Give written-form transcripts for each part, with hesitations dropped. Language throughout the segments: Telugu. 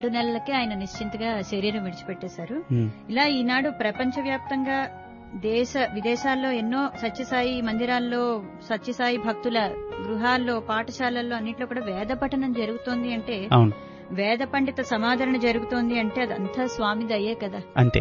2 నెలలకే ఆయన నిశ్చింతగా శరీరం విడిచిపెట్టేశారు. ఇలా ఈనాడు ప్రపంచవ్యాప్తంగా దేశ విదేశాల్లో ఎన్నో సత్యసాయి మందిరాల్లో, సత్యసాయి భక్తుల గృహాల్లో, పాఠశాలల్లో అన్నిట్లో కూడా వేద పఠనం జరుగుతోంది అంటే, వేద పండిత సమాదరణ జరుగుతోంది అంటే అదంతా స్వామి దయే కదా. అంతే.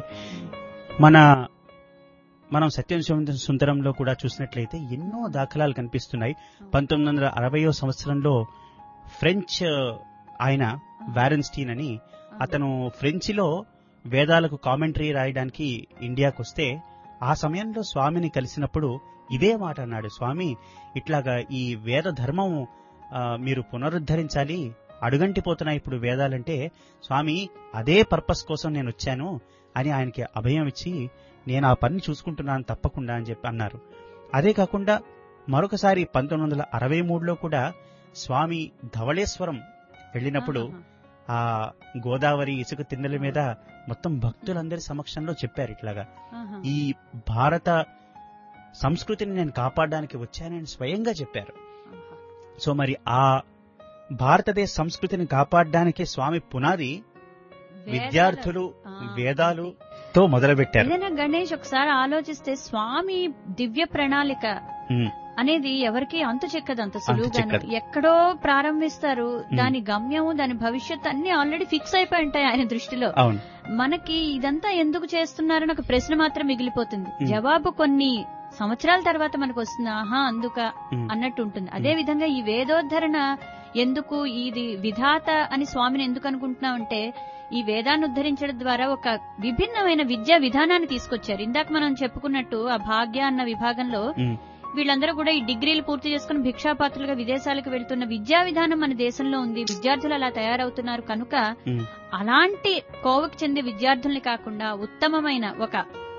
మనం సత్యం సుందరంలో కూడా చూసినట్లయితే ఎన్నో దాఖలాలు కనిపిస్తున్నాయి. 1960వ సంవత్సరంలో ఫ్రెంచ్ ఆయన వారెన్స్టీన్ అని అతను ఫ్రెంచ్లో వేదాలకు కామెంటరీ రాయడానికి ఇండియాకు వస్తే ఆ సమయంలో స్వామిని కలిసినప్పుడు ఇదే మాట అన్నాడు. స్వామి, ఇట్లాగా ఈ వేద ధర్మం మీరు పునరుద్ధరించాలి, అడుగంటిపోతున్నాయి ఇప్పుడు వేదాలంటే, స్వామి అదే పర్పస్ కోసం నేను వచ్చాను అని ఆయనకి అభయం ఇచ్చి, నేను ఆ పని చూసుకుంటున్నాను తప్పకుండా అని చెప్పి అన్నారు. అదే కాకుండా మరొకసారి 1963లో కూడా స్వామి ధవళేశ్వరం వెళ్ళినప్పుడు ఆ గోదావరి ఇసుక తిన్నెల మీద మొత్తం భక్తులందరి సమక్షంలో చెప్పారు ఇట్లాగా, ఈ భారత సంస్కృతిని నేను కాపాడడానికి వచ్చానని స్వయంగా చెప్పారు. సో మరి ఆ భారతదేశ సంస్కృతిని కాపాడడానికి స్వామి పునాది విద్యార్థులు, వేదాలుతో మొదలుపెట్టారు. గణేష్, ఒకసారి ఆలోచిస్తే స్వామి దివ్య ప్రణాళిక అనేది ఎవరికి అంతు చెక్కదు అంత సులువుగా. ఎక్కడో ప్రారంభిస్తారు, దాని గమ్యం, దాని భవిష్యత్ అన్ని ఆల్రెడీ ఫిక్స్ అయిపోయి ఉంటాయి ఆయన దృష్టిలో. మనకి ఇదంతా ఎందుకు చేస్తున్నారని ఒక ప్రశ్న మాత్రం మిగిలిపోతుంది. జవాబు కొన్ని సంవత్సరాల తర్వాత మనకు వస్తుంది, ఆహా అందుక అన్నట్టు ఉంటుంది. అదే విధంగా ఈ వేదోద్ధరణ ఎందుకు, ఇది విధాత అని స్వామిని ఎందుకు అనుకుంటున్నామంటే, ఈ వేదాన్ని ఉద్ధరించడం ద్వారా ఒక విభిన్నమైన విద్యా విధానాన్ని తీసుకొచ్చారు. ఇందాక మనం చెప్పుకున్నట్టు ఆ భాగ్య అన్న విభాగంలో వీళ్ళందరూ కూడా ఈ డిగ్రీలు పూర్తి చేసుకుని భిక్షాపాత్రులుగా విదేశాలకు వెళ్తున్న విద్యా విధానం మన దేశంలో ఉంది. విద్యార్థులు అలా తయారవుతున్నారు కనుక అలాంటి కోవకు చెందే విద్యార్థుల్ని కాకుండా ఉత్తమమైన ఒక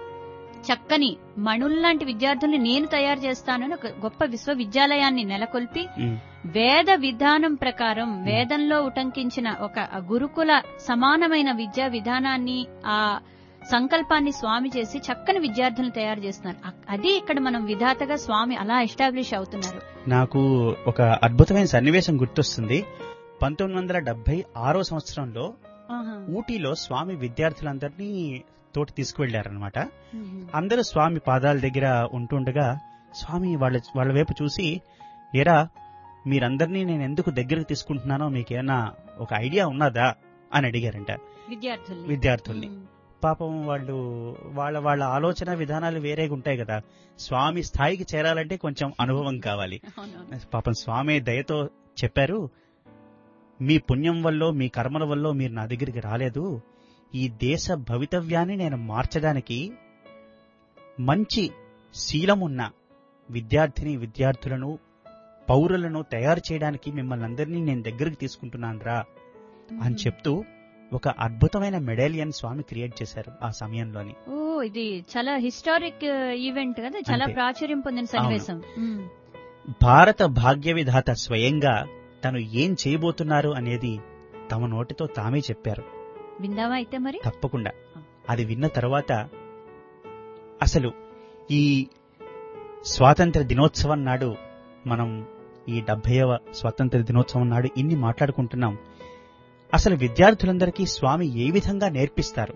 చక్కని మణుల్లాంటి విద్యార్థుల్ని నేను తయారు చేస్తానని ఒక గొప్ప విశ్వవిద్యాలయాన్ని నెలకొల్పి వేద విధానం ప్రకారం వేదంలో ఉటంకించిన ఒక గురుకుల సమానమైన విద్యా విధానాన్ని, ఆ సంకల్పాన్ని స్వామి చేసి చక్కని విద్యార్థులను తయారు చేస్తున్నారు. అది ఇక్కడ మనం విధాతగా స్వామి అలా ఎస్టాబ్లిష్ అవుతున్నారు. నాకు ఒక అద్భుతమైన సన్నివేశం గుర్తొస్తుంది. 1976వ సంవత్సరంలో ఊటీలో స్వామి విద్యార్థులందరినీ తోటి తీసుకువెళ్లారనమాట. అందరూ స్వామి పాదాల దగ్గర ఉంటుండగా స్వామి వాళ్ళ వైపు చూసి, ఏరా మీరందరినీ నేను ఎందుకు దగ్గరకు తీసుకుంటున్నానో మీకేమన్నా ఒక ఐడియా ఉన్నదా అని అడిగారంట విద్యార్థుల్ని. పాపం వాళ్ళు వాళ్ళ ఆలోచన విధానాలు వేరేగా ఉంటాయి కదా. స్వామి స్థాయికి చేరాలంటే కొంచెం అనుభవం కావాలి. పాపం స్వామి దయతో చెప్పారు, మీ పుణ్యం వల్ల, మీ కర్మల వల్ల మీరు నా దగ్గరికి రాలేదు. ఈ దేశ భవితవ్యాన్ని నేను మార్చడానికి మంచి శీలమున్న విద్యార్థులను, పౌరులను తయారు చేయడానికి మిమ్మల్ని అందరినీ నేను దగ్గరికి తీసుకుంటున్నాను రా అని చెప్తూ ఒక అద్భుతమైన మెడాలియన్ స్వామి క్రియేట్ చేశారు ఆ సమయంలోని. ఇది చాలా హిస్టారిక్ ఈవెంట్ కదా, చాలా ప్రాచుర్యం పొందిన సన్నివేశం. భారత భాగ్య విధాత స్వయంగా తను ఏం చేయబోతున్నారు అనేది తమ నోటితో తామే చెప్పారు. విందామా అయితే మరి? తప్పకుండా. అది విన్న తర్వాత అసలు ఈ స్వాతంత్ర దినోత్సవం నాడు, మనం ఈ 70వ స్వాతంత్ర దినోత్సవం నాడు ఇన్ని మాట్లాడుకుంటున్నాం. అసలు విద్యార్థులందరికీ స్వామి ఏ విధంగా నేర్పిస్తారు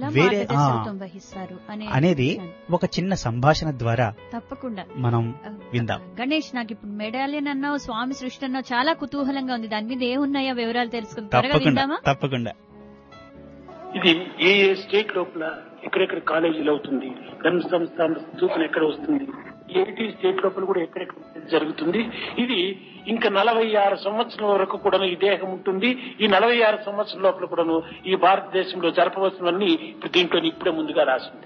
అనేది ఒక చిన్న సంభాషణ ద్వారా తప్పకుండా మనం విందాం. గణేష్, నాకు ఇప్పుడు మెడాలియన్ అన్నావు, స్వామి సృష్టి అన్నావు, చాలా కుతూహలంగా ఉంది. దాని మీద ఏమున్నాయో వివరాలు తెలుసుకుందాం. తప్పకుండా. ఇది ఏ స్టేట్ లోపల ఎక్కడెక్కడ కాలేజీలు అవుతుంది, ధర్మ సంస్థ ఎక్కడ వస్తుంది, ఏటీ స్టేట్ లోపల కూడా ఎక్కడెక్కడ జరుగుతుంది. ఇది ఇంకా 46 సంవత్సరాల వరకు కూడా ఈ దేహం ఉంటుంది. ఈ 46 సంవత్సరాల లోపల కూడాను ఈ భారతదేశంలో జరపవలసినవన్నీ ఇప్పుడు దీంట్లో ఇప్పుడే ముందుగా రాసింది.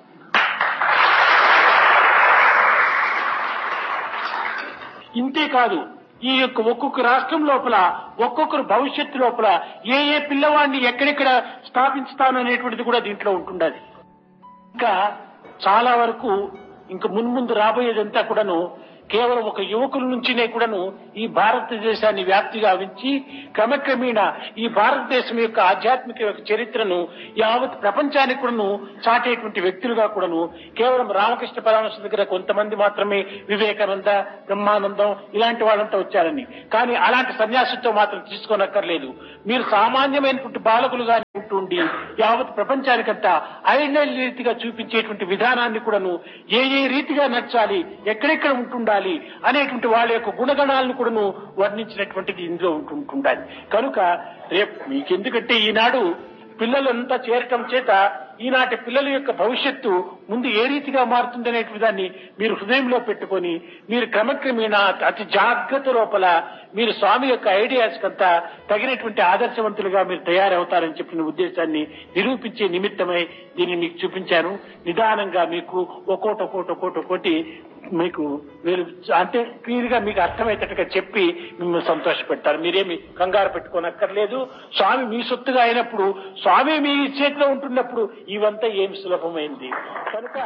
ఇంతేకాదు, ఈ యొక్క ఒక్కొక్క రాష్ట్రం లోపల, ఒక్కొక్కరు భవిష్యత్తు లోపల ఏ పిల్లవాడిని ఎక్కడెక్కడ స్థాపించుతాను అనేటువంటిది కూడా దీంట్లో ఉంటుండాలి. ఇంకా చాలా వరకు ఇంకా మున్ముందు రాబోయేదంతా కూడాను కేవలం ఒక యువకుల నుంచినే కూడాను ఈ భారతదేశాన్ని వ్యాప్తి గావించి క్రమక్రమేణా ఈ భారతదేశం యొక్క ఆధ్యాత్మిక యొక్క చరిత్రను యావత్ ప్రపంచానికి కూడాను చాటేటువంటి వ్యక్తులుగా కూడాను కేవలం రామకృష్ణ పరమహంస దగ్గర కొంతమంది మాత్రమే వివేకానంద, బ్రహ్మానందం ఇలాంటి వాళ్ళంతా వచ్చారని, కానీ అలాంటి సన్యాసితో మాత్రం తీసుకోనక్కర్లేదు. మీరు సామాన్యమైనటువంటి బాలకులుగా ఉంటుండి యావత్ ప్రపంచానికంతా ఐడియల్ రీతిగా చూపించేటువంటి విధానాన్ని కూడాను ఏ రీతిగా నచ్చాలి, ఎక్కడెక్కడ ఉంటుండాలి అనేటువంటి వాళ్ళ యొక్క గుణగణాలను కూడాను వర్ణించినటువంటిది ఇందులో ఉంటుండాలి. కనుక రేపు మీకెందుకంటే ఈనాడు పిల్లలంతా చేరటం చేత ఈనాటి పిల్లల యొక్క భవిష్యత్తు ముందు ఏ రీతిగా మారుతుందనేటువంటి దాన్ని మీరు హృదయంలో పెట్టుకొని మీరు క్రమక్రమేణా అతి జాగ్రత్త లోపల మీరు స్వామి యొక్క ఐడియాస్ కంతా తగినటువంటి ఆదర్శవంతులుగా మీరు తయారవుతారని చెప్పిన ఉద్దేశాన్ని నిరూపించే నిమిత్తమై దీన్ని మీకు చూపించాను. నిదానంగా మీకు ఒక్కోటి మీకు మీరు అంటే క్లియర్ గా మీకు అర్థమయ్యేటట్టుగా చెప్పి మిమ్మల్ని సంతోషపెడతారు. మీరేమి కంగారు పెట్టుకోనక్కర్లేదు. స్వామి మీ సొత్తుగా అయినప్పుడు, స్వామి మీ చేతిలో ఉంటున్నప్పుడు ఇవంతా ఏమి సులభమైంది. కనుక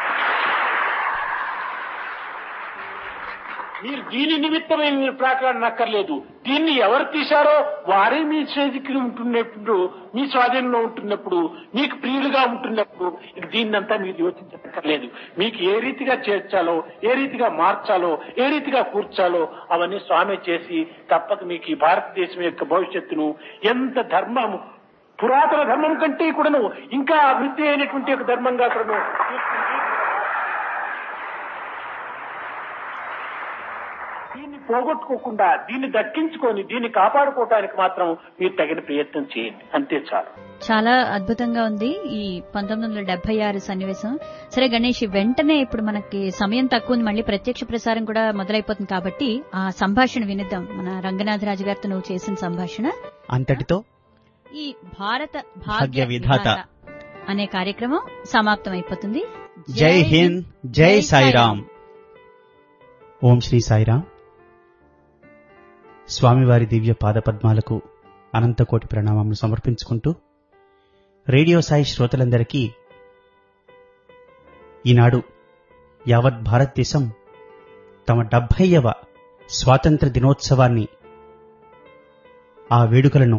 మీరు దీని నిమిత్తమే మీరు ప్రాకాడనక్కర్లేదు. దీన్ని ఎవరు తీశారో వారే మీ చేతికి ఉంటున్నప్పుడు, మీ స్వాధీనంలో ఉంటున్నప్పుడు, మీకు ప్రియులుగా ఉంటున్నప్పుడు దీన్నంతా మీరు యోచించక్కర్లేదు. మీకు ఏ రీతిగా చేర్చాలో, ఏ రీతిగా మార్చాలో, ఏ రీతిగా కూర్చాలో అవన్నీ స్వామి చేసి తప్పక మీకు ఈ భారతదేశం యొక్క భవిష్యత్తును ఎంత ధర్మము పురాతన ధర్మం కంటే కూడాను ఇంకా అభివృద్ధి అయినటువంటి ఒక ధర్మంగా కూడాను దీన్ని పోగొట్టుకోకుండా దీన్ని దక్కించుకొని దీన్ని కాపాడుకోవడానికి మాత్రం మీరు తగిన ప్రయత్నం చేయండి, అంతే చాలు. చాలా అద్భుతంగా ఉంది ఈ 1976 సన్నివేశం. సరే గణేష్, వెంటనే ఇప్పుడు మనకి సమయం తక్కువ ఉంది, మళ్ళీ ప్రత్యక్ష ప్రసారం కూడా మొదలైపోతుంది కాబట్టి ఆ సంభాషణ వినిద్దాం. మన రంగనాథరాజు గారితో నువ్వు చేసిన సంభాషణ అంతటితో ఈ భారత భాగ్య విధాత అనే కార్యక్రమం సమాప్తం అయిపోతుంది. జై హింద్, జై సాయిరామ్. ఓం శ్రీ సాయిరామ్. స్వామివారి దివ్య పాదపద్మాలకు అనంతకోటి ప్రణామాలను సమర్పించుకుంటూ రేడియో సాయి శ్రోతలందరికీ ఈనాడు యావత్ భారతదేశం తమ 70వ స్వాతంత్ర దినోత్సవాన్ని, ఆ వేడుకలను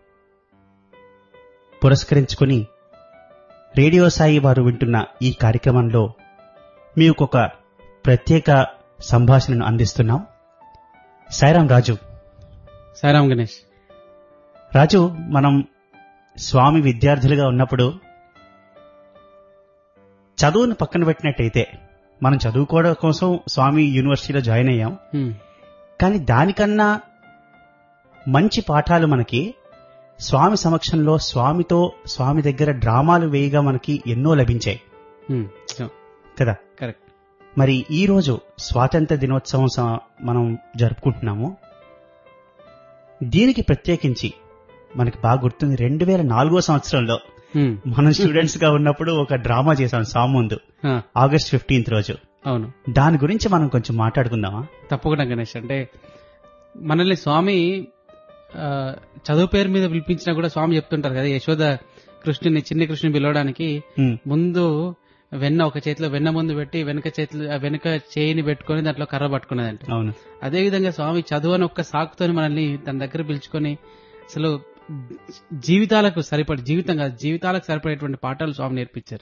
పురస్కరించుకుని రేడియో సాయి వారు వింటున్న ఈ కార్యక్రమంలో మీకొక ప్రత్యేక సంభాషణను అందిస్తున్నాం. సాయిరాం రాజు. సాయిరాం గణేష్. రాజు, మనం స్వామి విద్యార్థులుగా ఉన్నప్పుడు చదువును పక్కన పెట్టినట్టయితే మనం చదువుకోవడం కోసం స్వామి యూనివర్సిటీలో జాయిన్ అయ్యాం. కానీ దానికన్నా మంచి పాఠాలు మనకి స్వామి సమక్షంలో స్వామి దగ్గర డ్రామాలు వేయగా మనకి ఎన్నో లభించాయి కదా. కరెక్ట్. మరి ఈ రోజు స్వాతంత్ర దినోత్సవం మనం జరుపుకుంటున్నాము. దీనికి ప్రత్యేకించి మనకి బాగా గుర్తుంది, 2004వ సంవత్సరంలో మనం స్టూడెంట్స్ గా ఉన్నప్పుడు ఒక డ్రామా చేశాం స్వామి ముందు, ఆగస్ట్ 15th రోజు. అవును, దాని గురించి మనం కొంచెం మాట్లాడుకుందామా? తప్పకుండా గణేష్. అంటే మనల్ని స్వామి చదువు పేరు మీద పిలిపించినా కూడా స్వామి చెప్తుంటారు కదా, యశోద కృష్ణుని, చిన్ని కృష్ణుని పిలవడానికి ముందు వెన్న ఒక చేతిలో వెన్న ముందు పెట్టి వెనుక చేయిని పెట్టుకుని దాంట్లో కర్ర పట్టుకునేదంట. అవును. అదే విధంగా స్వామి చదువు అని ఒక్క సాకుతోని మనల్ని తన దగ్గర పిలుచుకొని అసలు జీవితాలకు సరిపడేటువంటి పాఠాలు స్వామి నేర్పించారు.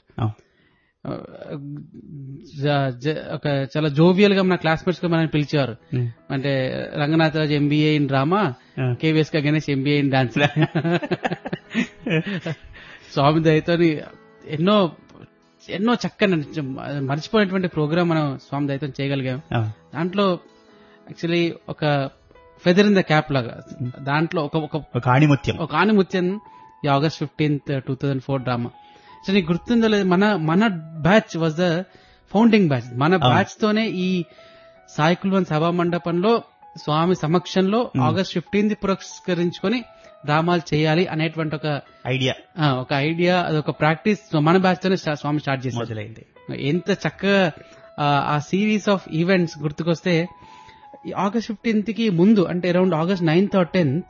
ఒక చాలా జోవియల్ గా మన క్లాస్మేట్స్ గా మనల్ని పిలిచేవారు. అంటే Ranganatha Raju MBA in drama, KVS గా గణేష్ ఎంబీఏ ఇన్ డాన్స్. స్వామి దయతో ఎన్నో చక్కని మర్చిపోయినటువంటి ప్రోగ్రామ్ మనం స్వామి దయతో చేయగలిగాం. దాంట్లో యాక్చువల్లీ ఒక ఫెదర్ ఇన్ ద క్యాప్ లాగా దాంట్లో ఒక ఆణిముత్యం ఈ ఆగస్ట్ 15th 2004 డ్రామా. సో నీకు గుర్తుందో లేదు, మన batch was the founding batch. మన బ్యాచ్ తోనే ఈ సాయి కుల్వన్ సభా మండపంలో స్వామి సమక్షంలో ఆగస్ట్ 15th పురస్కరించుకొని డ్రామాలు చేయాలి అనేటువంటి ఒక ఐడియా, అదొక ప్రాక్టీస్ మన బ్యాచ్ తోనే స్వామి స్టార్ట్ చేశారు. ఎంత చక్కగా ఆ series of events గుర్తుకొస్తే, August 15th కి ముందు అంటే around August 9th or 10th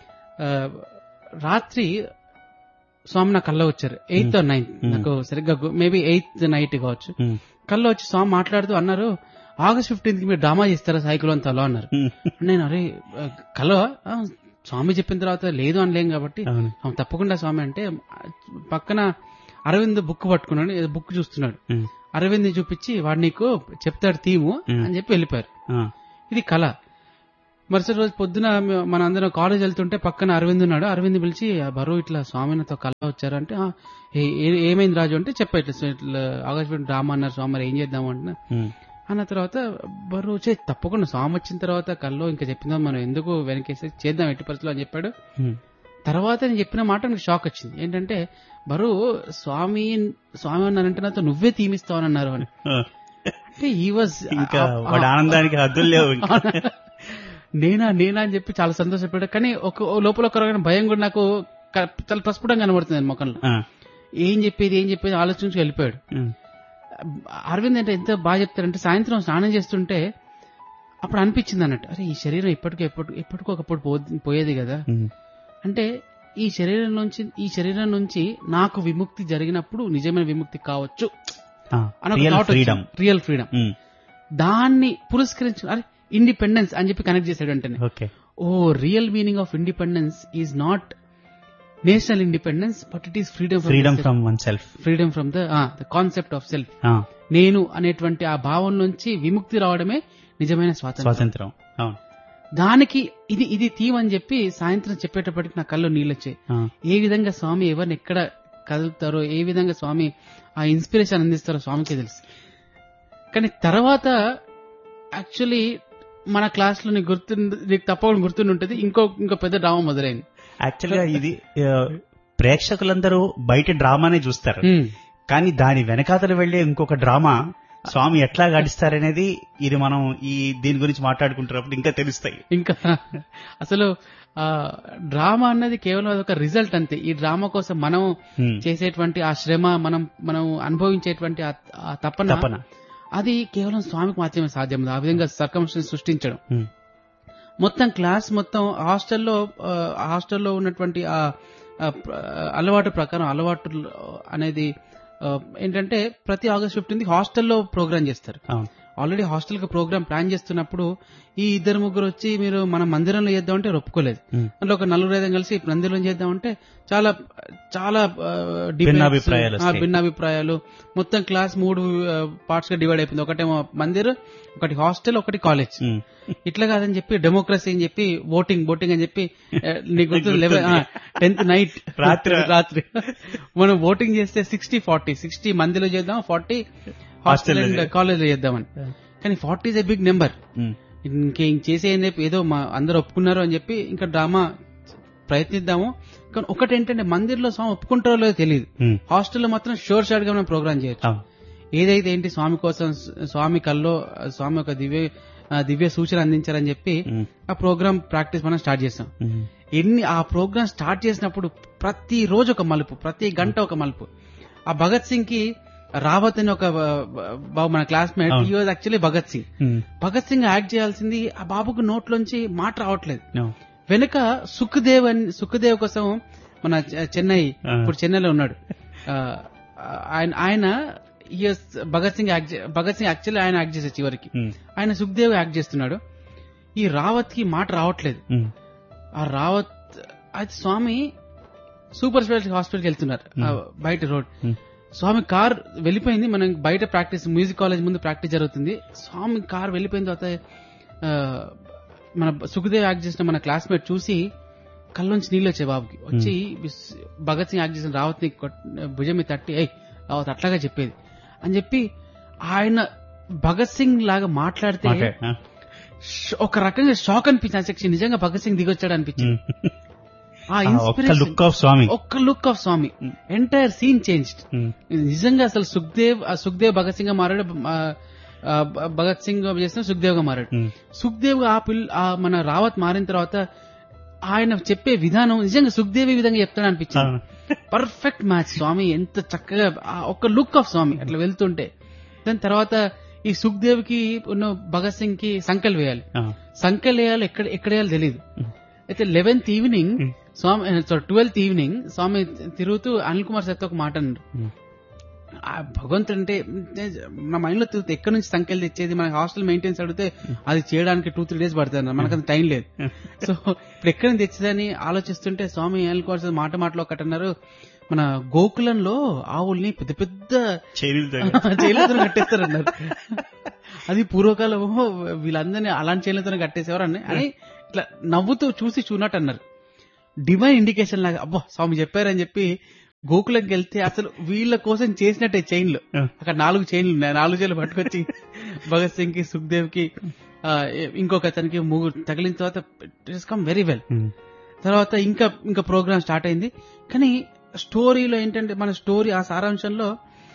రాత్రి స్వామి నా కల్లో వచ్చారు. 8th or 9th నాకు సరిగ్గా మేబీ 8th నైట్ కావచ్చు. కల్లో వచ్చి స్వామి మాట్లాడుతూ అన్నారు, August 15th మీరు డ్రామా చేస్తారా సాయికులంతలో అన్నారు. నేను అరే కల స్వామి చెప్పిన తర్వాత లేదు అనలేం కాబట్టి తప్పకుండా స్వామి అంటే పక్కన అరవింద్ బుక్ పట్టుకున్నాడు, బుక్ చూస్తున్నాడు. అరవింద్ చూపించి వాడు నీకు చెప్తాడు థీము అని చెప్పి వెళ్ళిపోయారు. ఇది కళ. మరుసటి రోజు పొద్దున మన అందరం కాలేజ్ వెళ్తుంటే పక్కన అరవింద్ ఉన్నాడు. అరవింద్ పిలిచి బరువు ఇట్లా స్వామితో కళ వచ్చారంటే ఏమైంది రాజు అంటే చెప్పా ఇట్లా ఆగస్ట్ డ్రామా అన్నారు స్వామి మరి ఏం చేద్దాం అంటున్నా అన్న తర్వాత బరువు తప్పకుండా స్వామి వచ్చిన తర్వాత కల్లో ఇంకా చెప్పిందాం మనం ఎందుకు వెనకేసి చేద్దాం ఎట్టి పరిస్థితులు అని చెప్పాడు. తర్వాత నేను చెప్పిన మాట నాకు షాక్ వచ్చింది. ఏంటంటే బరువు స్వామి అన్నారంటే నాతో నువ్వే తీమిస్తావని అన్నారు అని. అంటే ఈ వాజ్ ఆనందానికి హద్దులు లేవు. నేనా అని చెప్పి చాలా సంతోషపడ్డా. కానీ ఒక లోపల ఒక రకమైన భయం కూడా నాకు చాలా ప్రస్ఫుటంగా కనబడుతుంది ముఖంలో. ఏం చెప్పేది ఆలోచించి వెళ్ళిపోయాడు. అరవింద్ అంటే ఎంత బాగా చెప్తారంటే సాయంత్రం స్నానం చేస్తుంటే అప్పుడు అనిపించింది అన్నట్టు అరే ఈ శరీరం ఎప్పటికో ఒకప్పుడు పోయేది కదా, అంటే ఈ శరీరం నుంచి నాకు విముక్తి జరిగినప్పుడు నిజమైన విముక్తి కావచ్చు రియల్ ఫ్రీడమ్. దాన్ని పురస్కరించి అరే ఇండిపెండెన్స్ అని చెప్పి కనెక్ట్ చేశాడు. అంటే ఓ real meaning of independence is not national independence but it is freedom from one self, freedom from the concept of self. నేను అనేటువంటి ఆ భావం నుంచి విముక్తి రావడమే నిజమైన స్వాతంత్రం. దానికి ఇది థీమ్ అని చెప్పి సాయంత్రం చెప్పేటప్పటికి నా కళ్ళు నీళ్ళొచ్చాయి. ఏ విధంగా స్వామి ఎవరిని ఎక్కడ కదులుతారో, ఏ విధంగా స్వామి ఆ ఇన్స్పిరేషన్ అందిస్తారో స్వామికే తెలుసు. కానీ తర్వాత యాక్చువల్లీ మన క్లాస్ లో నీకు తప్పకుండా గుర్తుంటుంది ఇంకో పెద్ద డ్రామా మొదలైంది. యాక్చువల్గా ఇది ప్రేక్షకులందరూ బయట డ్రామానే చూస్తారు, కానీ దాని వెనకాతలు వెళ్లే ఇంకొక డ్రామా స్వామి ఎట్లా గడిస్తారనేది ఇది మనం దీని గురించి మాట్లాడుకుంటున్నప్పుడు ఇంకా తెలుస్తాయి. ఇంకా అసలు డ్రామా అన్నది కేవలం అదొక రిజల్ట్ అంతే. ఈ డ్రామా కోసం మనం చేసేటువంటి ఆ శ్రమ, మనం అనుభవించేటువంటి ఆ తపన అది కేవలం స్వామికి మాత్రమే సాధ్యం. ఆ విధంగా సర్కమ్స్టెన్స్ సృష్టించడం. మొత్తం క్లాస్ మొత్తం హాస్టల్లో ఉన్నటువంటి ఆ అలవాటు ప్రకారం అలవాటు అనేది ఏంటంటే ప్రతి ఆగస్ట్ 15 హాస్టల్లో ప్రోగ్రామ్ చేస్తారు. ఆల్రెడీ హాస్టల్ కి ప్రోగ్రామ్ ప్లాన్ చేస్తున్నప్పుడు ఈ 2-3 వచ్చి మీరు మన మందిరంలో చేద్దామంటే ఒప్పుకోలేదు. అందులో ఒక 4-5 కలిసి మందిరంలో చేద్దామంటే చాలా చాలా భిన్నాభిప్రాయాలు. మొత్తం క్లాస్ 3 పార్ట్స్ గా డివైడ్ అయిపోయింది. ఒకటేమో మందిర్, ఒకటి హాస్టల్, ఒకటి కాలేజ్. ఇట్లా కాదని చెప్పి డెమోక్రసీ అని చెప్పి ఓటింగ్ అని చెప్పి నీకు 10th నైట్ రాత్రి మనం ఓటింగ్ చేస్తే 60 మందిలో చేద్దాం, 40 హాస్టల్ అండ్ కాలేజ్ లో చేద్దామని. కానీ 40 is a బిగ్ నెంబర్. ఇంకేం చేసేయని చెప్పి ఏదో అందరూ ఒప్పుకున్నారు అని చెప్పి ఇంకా డ్రామా ప్రయత్నిద్దాము. కానీ ఒకటి ఏంటంటే మందిర్లో స్వామి ఒప్పుకుంటారో లేదో తెలియదు, హాస్టల్లో మాత్రం షోర్ షార్ట్ గా మనం ప్రోగ్రామ్ చేయొచ్చు. ఏదైతే ఏంటి స్వామి కోసం స్వామి కల్లో స్వామి ఒక దివ్య సూచన అందించారని చెప్పి ఆ ప్రోగ్రామ్ ప్రాక్టీస్ మనం స్టార్ట్ చేస్తాం. ఆ ప్రోగ్రామ్ స్టార్ట్ చేసినప్పుడు ప్రతి రోజు ఒక మలుపు, ప్రతి గంట ఒక మలుపు. ఆ భగత్ సింగ్ కి రావత్ అని ఒక మన క్లాస్మేట్, ఈ was actually Bhagat Singh act చేయాల్సింది. ఆ బాబుకు నోట్లోంచి మాట రావట్లేదు. వెనుక సుఖదేవ్ కోసం మన ఇప్పుడు చెన్నైలో ఉన్నాడు ఆయన. భగత్ సింగ్ యాక్చువల్లీ ఆయన యాక్ట్ చేసే చివరికి ఆయన సుఖదేవ్ యాక్ట్ చేస్తున్నాడు. ఈ రావత్ కి మాట రావట్లేదు. ఆ రావత్ అది స్వామి సూపర్ స్పెషాలిటీ హాస్పిటల్కి వెళ్తున్నారు బయట రోడ్. స్వామి కార్ వెళ్ళిపోయింది. మనం బయట ప్రాక్టీస్ మ్యూజిక్ కాలేజ్ ముందు ప్రాక్టీస్ జరుగుతుంది. స్వామి కార్ వెళ్ళిపోయిన తర్వాత మన సుఖదేవ్ యాక్ట్ చేసిన మన క్లాస్మేట్ చూసి కళ్ళలోంచి నీళ్ళు వచ్చాయి బాబుకి. వచ్చి భగత్ సింగ్ యాక్ట్ చేసిన రావత్ ని భుజం మీద తట్టి రావత్ అట్లాగా చెప్పేది అని చెప్పి ఆయన భగత్ సింగ్ లాగా మాట్లాడితే ఒక రకంగా షాక్ అనిపించింది. నిజంగా భగత్ సింగ్ దిగొచ్చాడు అనిపించింది. ఆ ఇన్స్పిరేషన్, ఒక్క look of Swamy, entire scene changed. నిజంగా అసలు సుఖ్దేవ్ భగత్ సింగ్ గా మారాడు, భగత్ సింగ్ చేసిన సుఖ్దేవ్ గా మారాడు. సుఖ్దేవ్ మన రావత్ మారిన తర్వాత ఆయన చెప్పే విధానం నిజంగా సుఖ్దేవ్ ఈ విధంగా చెప్తాడు అనిపించింది. Perfect match. స్వామి ఎంత చక్కగా ఒక లుక్ ఆఫ్ స్వామి అట్లా వెళ్తుంటే. దాని తర్వాత ఈ సుఖ్దేవ్ కి ఉన్న భగత్ సింగ్ కి సంకల్ వేయాలి. సంకల్ వేయాలి ఎక్కడ వేయాలి తెలియదు. అయితే 11th ఈవినింగ్ స్వామి 12th ఈవినింగ్ స్వామి తిరుగుతూ అనిల్ కుమార్ సార్తో ఒక మాట అన్నారు. భగవంతుడు అంటే నా మైండ్ లో ఎక్కడి నుంచి సంఖ్యలు తెచ్చేది, మన హాస్టల్ మెయింటెనెన్స్ అడిగితే అది చేయడానికి 2-3 days పడుతుంది, మనకంత టైం లేదు. సో ఇప్పుడు ఎక్కడి నుంచి తెచ్చేదని ఆలోచిస్తుంటే స్వామి ఏనుకోవాల్సిన మాట ఒకటన్నారు, మన గోకులంలో ఆవుల్ని పెద్ద పెద్ద చైలతో కట్టేస్తారన్నారు. అది పూర్వకాలం వీళ్ళందరినీ అలాంటి చైలతో కట్టేసేవారు అని ఇట్లా నవ్వుతూ చూసినట్టు అన్నారు. డివైన్ ఇండికేషన్ లాగా అబ్బా స్వామి చెప్పారని చెప్పి గోకులంకి వెళ్తే అసలు వీళ్ళ కోసం చేసినట్టే చైన్లు, అక్కడ 4 చైన్లు ఉన్నాయి. 4 చైన్లు పట్టుకొచ్చి భగత్ సింగ్ కి, సుఖ్దేవ్ కి, ఇంకొక అతనికి 3 తగిలిన తర్వాత ఇట్స్ కమ్ వెరీ వెల్. తర్వాత ఇంకా ప్రోగ్రామ్ స్టార్ట్ అయింది. కానీ స్టోరీలో ఏంటంటే మన స్టోరీ ఆ సారాంశంలో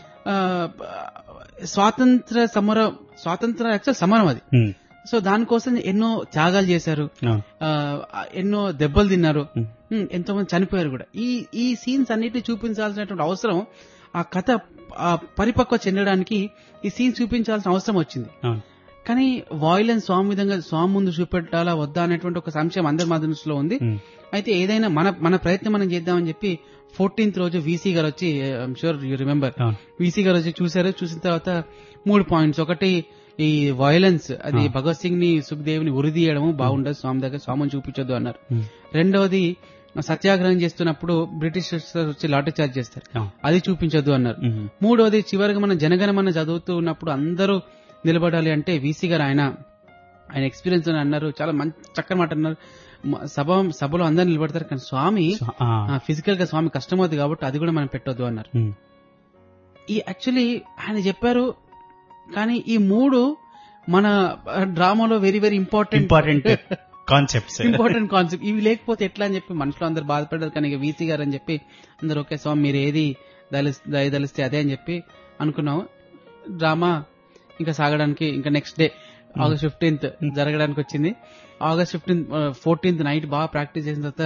స్వాతంత్ర సమరం అది. సో దానికోసం ఎన్నో త్యాగాలు చేశారు, ఎన్నో దెబ్బలు తిన్నారు, ఎంతో మంది చనిపోయారు కూడా. ఈ సీన్స్ అన్నిటిని చూపించాల్సినటువంటి అవసరం, ఆ కథ పరిపక్వ చెందడానికి ఈ సీన్స్ చూపించాల్సిన అవసరం వచ్చింది. కానీ వాయిలెన్స్ స్వామి ముందు చూపెట్టాలా వద్దా అనేటువంటి ఒక సంశయం అందరి మనసులో ఉంది. అయితే ఏదైనా మన ప్రయత్నం మనం చేద్దామని చెప్పి 14th రోజు వీసీ గారు వచ్చి, I'm sure you remember, VC గారు వచ్చి చూశారు. చూసిన తర్వాత 3 points. ఒకటి, ఈ వైలెన్స్ అది భగత్ సింగ్ ని, సుఖ్దేవ్ ని ఉరిదీయడము బాగుండదు, స్వామి దగ్గర స్వామిని చూపించొద్దు అన్నారు. రెండవది, సత్యాగ్రహం చేస్తున్నప్పుడు బ్రిటిష్ వచ్చి లాఠీ చార్జ్ చేస్తారు, అది చూపించొద్దు అన్నారు. మూడవది, చివరికి మనం జనగణమన చదువుతూ ఉన్నప్పుడు అందరూ నిలబడాలి అంటే వీసీ గారు ఆయన ఎక్స్పీరియన్స్ అని అన్నారు. చాలా మంచి చక్కని మాట అన్నారు. సభలో అందరూ నిలబడతారు కానీ స్వామి ఫిజికల్ గా స్వామి కష్టమవుతుంది కాబట్టి అది కూడా మనం పెట్టొద్దు అన్నారు. ఈ యాక్చువల్లీ ఆయన చెప్పారు. కానీ ఈ 3 మన డ్రామాలో వెరీ వెరీ ఇంపార్టెంట్ కాన్సెప్ట్. ఇవి లేకపోతే ఎట్లా అని చెప్పి మనుషులు అందరు బాధపడ్డారు. కానీ వీసీ గారు అని చెప్పి అందరు ఓకే స్వామి మీరు ఏది దయదలిస్తే అదే అని చెప్పి అనుకున్నాము. డ్రామా ఇంకా సాగడానికి ఇంకా నెక్స్ట్ డే August 15th జరగడానికి వచ్చింది. August 14th నైట్ బాగా ప్రాక్టీస్ చేసిన తర్వాత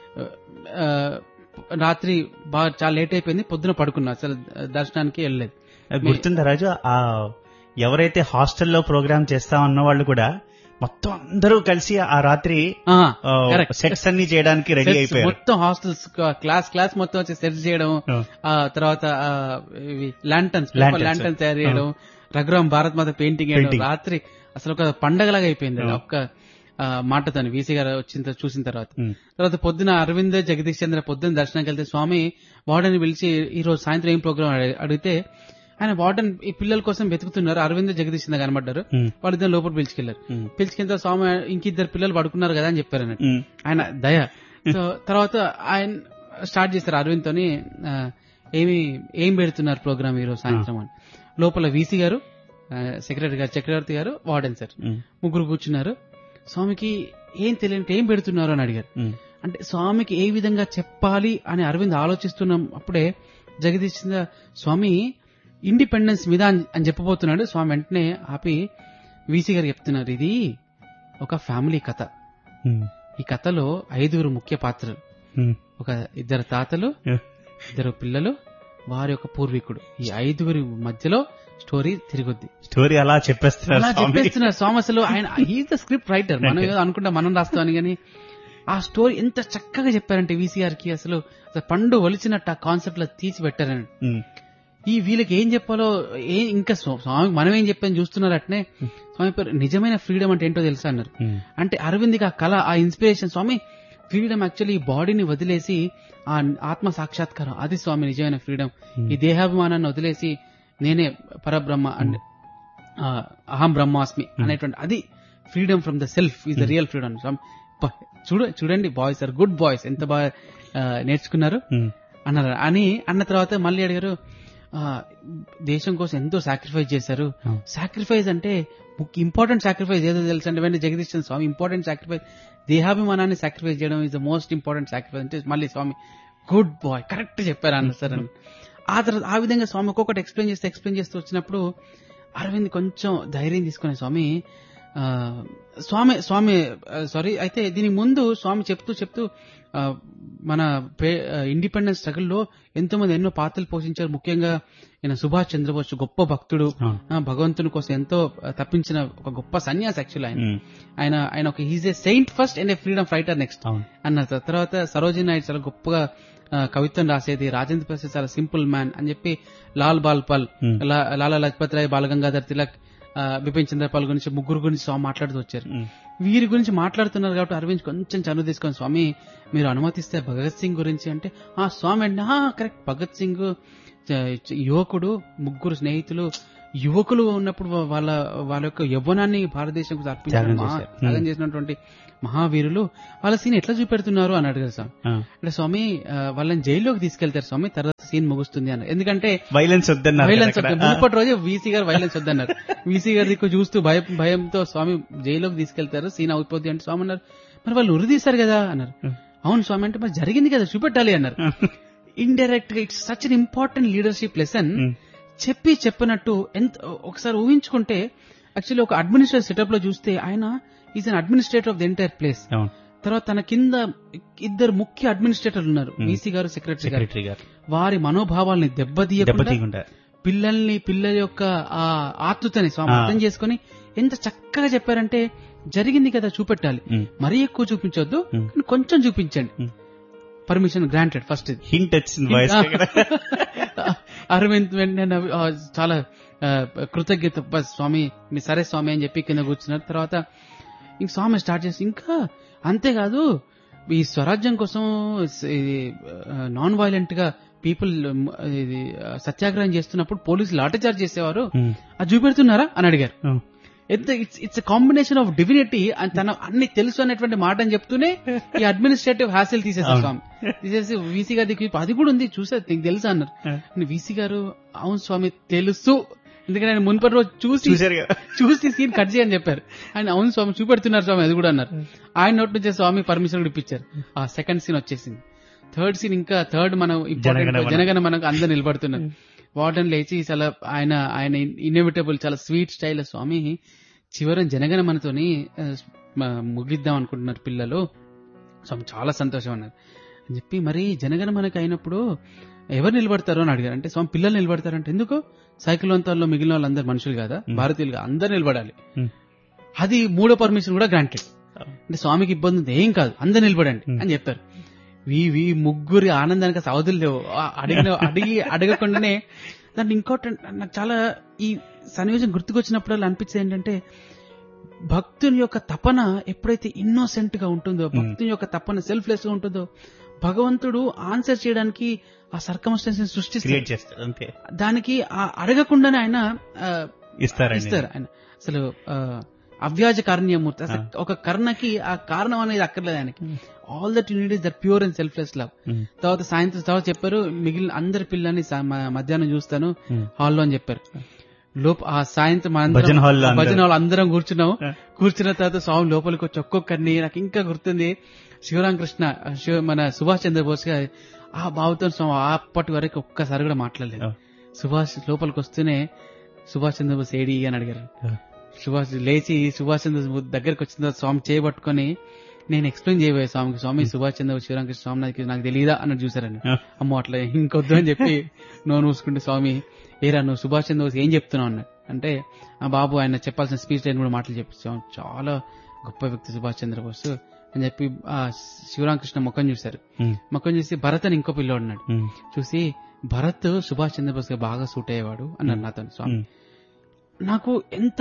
రాత్రి బాగా చాలా లేట్ అయిపోయింది. పొద్దున పడుకున్నా, అసలు దర్శనానికి వెళ్ళలేదు. గుర్తుందా రాజు, ఎవరైతే హాస్టల్లో ప్రోగ్రామ్ చేస్తా ఉన్న వాళ్ళు కూడా మొత్తం అందరూ కలిసి ఆ రాత్రి సెట్స్ అన్ని చేయడానికి రెడీ అయిపోయారు. మొత్తం హాస్టల్స్ క్లాస్ మొత్తం వచ్చి సెట్స్ చేయడం, ఆ తర్వాత ల్యాంటన్స్ తయారు చేయడం, రఘురామ్ భారత్ మాత పెయింటింగ్ వేయడం, రాత్రి అసలు ఒక పండగలాగా అయిపోయింది ఒక్క మాటతో వీసీ గారు చూసిన తర్వాత పొద్దున అరవింద్ జగదీష్ చంద్ర పొద్దున దర్శనానికి వెళ్తే స్వామి వార్డెన్ పిలిచి ఈ రోజు సాయంత్రం ఏం ప్రోగ్రామ్ అడిగితే ఆయన వార్డెన్ ఈ పిల్లల కోసం వెతుకుతున్నారు. అరవింద్ జగదీష్ చంద్ర కనబడ్డారు. వాళ్ళిద్దరు లోపల పిలుచుకెళ్లారు. పిలుచుకెళ్తే స్వామి ఇంకిద్దరు పిల్లలు పడుకున్నారు కదా అని చెప్పారు అన్నట్టు. ఆయన దయ. సో తర్వాత ఆయన స్టార్ట్ చేశారు అరవింద్ తోని, ఏం పెడుతున్నారు ప్రోగ్రామ్ ఈ రోజు సాయంత్రం అని. లోపల వీసీ గారు, సెక్రటరీ గారు, చక్రవర్తి గారు, వార్డెన్ సార్ ముగ్గురు కూర్చున్నారు. స్వామికి ఏం తెలియని ఏం పెడుతున్నారు అని అడిగారు. అంటే స్వామికి ఏ విధంగా చెప్పాలి అని అరవింద్ ఆలోచిస్తున్న అప్పుడే జగదీష్ చంద్ర స్వామి ఇండిపెండెన్స్ మీద అని చెప్పబోతున్నాడు. స్వామి వెంటనే ఆపి వీసీ గారు చెప్తున్నారు, ఇది ఒక ఫ్యామిలీ కథ. ఈ కథలో 5 ముఖ్య పాత్రలు, ఒక 2 తాతలు, 2 పిల్లలు, వారి యొక్క పూర్వీకుడు. ఈ 5 మధ్యలో స్టోరీ తిరుగుద్ది. స్టోరీ అలా చెప్పేస్తున్నారు స్వామి. అసలు ఆయన ఈజ్ ద స్క్రిప్ట్ రైటర్. మనం ఏదో అనుకుంటా మనం రాస్తామని, కానీ ఆ స్టోరీ ఎంత చక్కగా చెప్పారంటే వీసీ గారికి అసలు పండు ఒలిచినట్టు ఆ కాన్సెప్ట్ లో తీసి పెట్టారని. ఈ వీళ్ళకి ఏం చెప్పాలో ఇంకా స్వామి మనం ఏం చెప్పని చూస్తున్నారు. అట్నే స్వామి నిజమైన ఫ్రీడమ్ అంటే ఏంటో తెలుసా అన్నారు. అంటే అరవింద్కి ఆ కళ, ఆ ఇన్స్పిరేషన్, స్వామి ఫ్రీడమ్ యాక్చువల్లీ ఈ బాడీని వదిలేసి ఆ ఆత్మ సాక్షాత్కారం, అది స్వామి నిజమైన ఫ్రీడమ్. ఈ దేహాభిమానాన్ని వదిలేసి నేనే పరబ్రహ్మ అండ్ అహం బ్రహ్మాస్మి అనేటువంటి అది freedom from the self is the real freedom. చూడండి బాయ్స్ ఆర్ గుడ్ బాయ్స్, ఎంత బాగా నేర్చుకున్నారు అన్నారు. అన్న తర్వాత మళ్ళీ అడిగారు, దేశం కోసం ఎంతో సాక్రిఫైస్ చేశారు. సాక్రిఫైస్ అంటే ఇంపార్టెంట్ సాక్రిఫైస్ ఏదో తెలుసు అంటే వెంటనే జగదీష్ చంద్ర స్వామి ఇంపార్టెంట్ సాక్రిఫైస్ దేహాభిమానాన్ని సాక్రిఫైస్ చేయడం is the most important sacrifice అంటే మళ్ళీ స్వామి గుడ్ బాయ్ కరెక్ట్ చెప్పారు అన్న సార్ అని. ఆ తర్వాత ఆ విధంగా స్వామి ఒక్కొక్కటి ఎక్స్ప్లెయిన్ చేస్తూ వచ్చినప్పుడు అరవింద్ కొంచెం ధైర్యం తీసుకునే స్వామి సారీ. అయితే దీనికి ముందు స్వామి చెప్తూ మన ఇండిపెండెన్స్ స్ట్రగుల్లో ఎంతో మంది ఎన్నో పాత్రలు పోషించారు. ముఖ్యంగా ఈయన సుభాష్ చంద్రబోస్ గొప్ప భక్తుడు, భగవంతుని కోసం ఎంతో తప్పించిన ఒక గొప్ప సన్యాసి. యాక్చువల్ ఆయన ఒక is a Saint first and a freedom fighter next అన్న తర్వాత సరోజినీ నాయుడు చాలా గొప్పగా కవిత్వం రాసేది. రాజేంద్ర ప్రసాద్ చాలా సింపుల్ మ్యాన్ అని చెప్పి లాల్ బాల్ పాల్, లాలా లజపత్ రాయ్, బాలగంగాధర్ తిలక్, బిపిన్ చంద్రపాల్ గురించి ముగ్గురు గురించి స్వామి మాట్లాడుతూ వచ్చారు. వీరి గురించి మాట్లాడుతున్నారు కాబట్టి అరవింద్ కొంచెం చనువు తీసుకొని, స్వామి మీరు అనుమతిస్తే భగత్ సింగ్ గురించి అంటే, స్వామి అంటే కరెక్ట్, భగత్ సింగ్ యువకుడు, ముగ్గురు స్నేహితులు యువకులు ఉన్నప్పుడు వాళ్ళ యొక్క యవ్వనాన్ని భారతదేశం త్యాగం చేసినటువంటి మహావీరులు, వాళ్ళ సీన్ ఎట్లా చూపెడుతున్నారు అని అడిగారు స్వామి. అంటే స్వామి వాళ్ళని జైల్లోకి తీసుకెళ్తారు స్వామి, తర్వాత సీన్ ముగుస్తుంది అన్నారు. ఎందుకంటే వైలెన్స్ మునుపటి రోజు వీసీ గారు వైలెన్స్ వద్దన్నారు. వీసీ గారి దిక్కు చూస్తూ భయంతో స్వామి జైల్లోకి తీసుకెళ్తారు, సీన్ అయిపోద్ది అంటే స్వామి అన్నారు, మరి వాళ్ళు ఉరిదీశారు కదా అన్నారు. అవును స్వామి అంటే మరి జరిగింది కదా చూపెట్టాలి అన్నారు. ఇండైరెక్ట్ గా it's such an important leadership lesson. చెప్పినట్టు ఎంత ఒకసారి ఊహించుకుంటే, యాక్చువల్లీ ఒక అడ్మినిస్ట్రేటివ్ సెటప్ లో చూస్తే ఆయన is an administrator of the entire place. తర్వాత తన కింద ఇద్దరు ముఖ్య అడ్మినిస్ట్రేటర్లు ఉన్నారు, వీసీ గారు, సెక్రటరీ గారు. వారి మనోభావాల్ని దెబ్బతీయకుండా పిల్లల యొక్క ఆ ఆతృతని స్వామి అర్థం చేసుకుని ఎంత చక్కగా చెప్పారంటే, జరిగింది కదా చూపెట్టాలి, మరీ ఎక్కువ చూపించొద్దు, కొంచెం చూపించండి, పర్మిషన్ గ్రాంటెడ్. ఫస్ట్ హింట్ వచ్చింది అరవింద్ వెంటనే చాలా కృతజ్ఞత, స్వామి మీ సరే స్వామి అని చెప్పి కింద కూర్చున్నారు. తర్వాత ఇంక స్వామి స్టార్ట్ చేసి, ఇంకా అంతేకాదు ఈ స్వరాజ్యం కోసం నాన్ వైలెంట్ గా పీపుల్ సత్యాగ్రహం చేస్తున్నప్పుడు పోలీసులు లాఠీచార్జ్ చేసేవారు, అది చూపెడుతున్నారా అని అడిగారు. ఇట్స్ కాంబినేషన్ ఆఫ్ డివినిటీ, తన అన్ని తెలుసు అనేటువంటి మాట అని చెప్తూనే ఈ అడ్మినిస్ట్రేటివ్ హ్యాసిల్ తీసేసారు స్వామి. తీసేసి వీసీ గారి అది కూడా ఉంది చూసా, నీకు తెలుసా అన్నారు. వీసీ గారు అవును స్వామి తెలుసు, ఎందుకంటే ఆయన మున్పటి రోజు చూసి సీన్ కట్ చేయని చెప్పారు. ఆయన అవును స్వామి చూపెడుతున్నారు స్వామి అది కూడా అన్నారు. ఆయన నోటి నుంచి స్వామి పర్మిషన్ కూడా ఇప్పించారు. ఆ సెకండ్ సీన్ వచ్చేసింది. థర్డ్ సీన్ ఇంకా మనం జనగణ మనకు అందరు నిలబడుతున్నారు. వార్డెన్ లేచి చాలా ఆయన ఇన్నోవేటబుల్ చాలా స్వీట్ స్టైల్ స్వామి చివరి జనగణ మనతోని ముగిద్దాం అనుకుంటున్నారు పిల్లలు. స్వామి చాలా సంతోషం అన్నారు అని చెప్పి, మరి జనగణ మనకు అయినప్పుడు ఎవరు నిలబడతారు అని అడిగారు. అంటే స్వామి పిల్లలు నిలబడతారంటే, ఎందుకు సైక్లోంతాల్లో మిగిలిన వాళ్ళందరూ మనుషులు కదా, భారతీయులుగా అందరు నిలబడాలి, అది మూడో పర్మిషన్ కూడా గ్రాంటెడ్. అంటే స్వామికి ఇబ్బంది ఉంది, ఏం కాదు అందరు నిలబడండి అని చెప్పారు. ముగ్గురి ఆనందానికి అవధులు లేవు. అడగకుండానే దాంట్లో ఇంకోటి నాకు చాలా ఈ సన్నివేశం గుర్తుకొచ్చినప్పుడు అనిపించేది ఏంటంటే, భక్తుని యొక్క తపన ఎప్పుడైతే ఇన్నోసెంట్ గా ఉంటుందో, భక్తుని యొక్క తపన సెల్ఫ్లెస్ గా ఉంటుందో, భగవంతుడు ఆన్సర్ చేయడానికి ఆ సర్కమ్స్టాన్సెస్ సృష్టిస్తారు. దానికి అడగకుండానే ఆయన ఇస్తారు. ఆయన అసలు అవ్యాజ కారణ్యమూర్తి. ఒక కర్ణకి ఆ కారణం అనేది అక్కర్లేదు ఆయనకి. All that you need is that pure and selfless love. తర్వాత సాయంత్రం తర్వాత చెప్పారు, మిగిలిన అందరి పిల్లల్ని మధ్యాహ్నం చూస్తాను హాల్లో అని చెప్పారు. ఆ సాయంత్రం భజన హాల్ అందరం కూర్చున్న తర్వాత స్వామి లోపలికి వచ్చి ఒక్కొక్కరిని, నాకు ఇంకా గుర్తుంది శివరామకృష్ణ మన సుభాష్ చంద్రబోస్ గా ఆ బాబుతో స్వామి అప్పటి వరకు ఒక్కసారి కూడా మాట్లాడలేదు. సుభాష్ లోపలికి వస్తూనే సుభాష్ చంద్రబోస్ ఏడి అని అడిగారు. సుభాష్ లేచి సుభాష్ చంద్రబోస్ దగ్గరికి వచ్చిన తర్వాత స్వామి చేయబట్టుకుని నేను ఎక్స్ప్లెయిన్ చేయబోయే స్వామికి, స్వామి సుభాష్ చంద్రబోస్ శివరామకృష్ణ స్వామి నాకు తెలియదా అన్నట్టు చూసారని. అమ్మో అట్లా ఇంకొద్దు అని చెప్పి నోరు మూసుకుంటే స్వామి, ఏరా నువ్వు సుభాష్ చంద్రబోస్ ఏం చెప్తున్నావు అన్నాడు. అంటే ఆ బాబు ఆయన చెప్పాల్సిన స్పీచ్ లైన్ కూడా మాటలు చెప్పి, చాలా గొప్ప వ్యక్తి సుభాష్ చంద్రబోస్ అని చెప్పి ఆ శివరామకృష్ణ ముఖం చూశారు. ముఖం చూసి భరత్ అని ఇంకో పిల్లోడు ఉన్నాడు, చూసి భరత్ సుభాష్ చంద్రబోస్ గా బాగా సూట్ అయ్యేవాడు అన్నారు నాతో స్వామి. నాకు ఎంత